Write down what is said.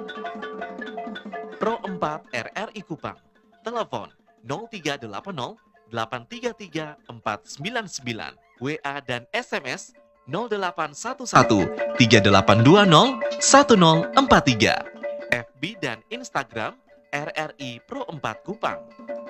Pro 4 RRI Kupang. Telepon 0380 833 499. WA dan SMS 0811 3820 1043. FB dan Instagram RRI Pro 4 Kupang.